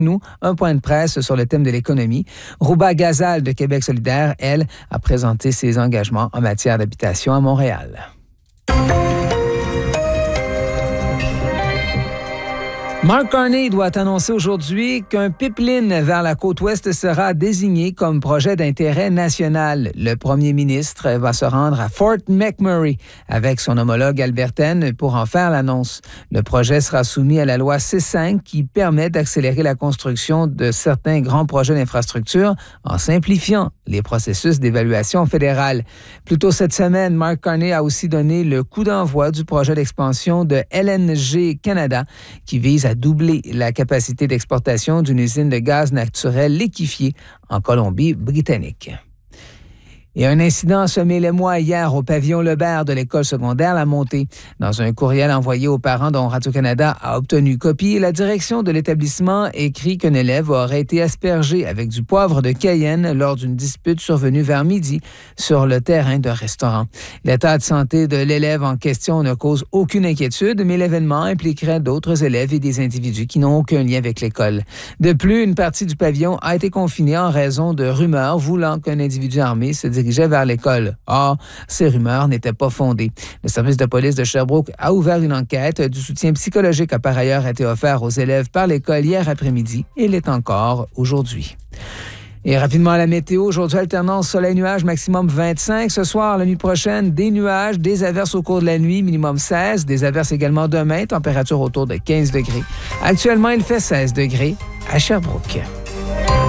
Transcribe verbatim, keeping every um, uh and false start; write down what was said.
Nous, un point de presse sur le thème de l'économie. Rouba Ghazal de Québec solidaire, elle, a présenté ses engagements en matière d'habitation à Montréal. Mark Carney doit annoncer aujourd'hui qu'un pipeline vers la côte ouest sera désigné comme projet d'intérêt national. Le premier ministre va se rendre à Fort McMurray avec son homologue albertaine pour en faire l'annonce. Le projet sera soumis à la loi C cinq qui permet d'accélérer la construction de certains grands projets d'infrastructure en simplifiant les processus d'évaluation fédérale. Plus tôt cette semaine, Mark Carney a aussi donné le coup d'envoi du projet d'expansion de L N G Canada qui vise à doubler la capacité d'exportation d'une usine de gaz naturel liquéfié en Colombie-Britannique. Et un incident a semé l'émoi hier au pavillon Lebert de l'école secondaire La Montée. Dans un courriel envoyé aux parents dont Radio-Canada a obtenu copie, la direction de l'établissement écrit qu'un élève aurait été aspergé avec du poivre de Cayenne lors d'une dispute survenue vers midi sur le terrain d'un restaurant. L'état de santé de l'élève en question ne cause aucune inquiétude, mais l'événement impliquerait d'autres élèves et des individus qui n'ont aucun lien avec l'école. De plus, une partie du pavillon a été confinée en raison de rumeurs voulant qu'un individu armé se dirigeait vers l'école. Or, ces rumeurs n'étaient pas fondées. Le service de police de Sherbrooke a ouvert une enquête. Du soutien psychologique a par ailleurs été offert aux élèves par l'école hier après-midi et l'est encore aujourd'hui. Et rapidement, la météo. Aujourd'hui, alternance soleil-nuage, maximum vingt-cinq. Ce soir, la nuit prochaine, des nuages, des averses au cours de la nuit, minimum seize. Des averses également demain, température autour de quinze degrés. Actuellement, il fait seize degrés à Sherbrooke.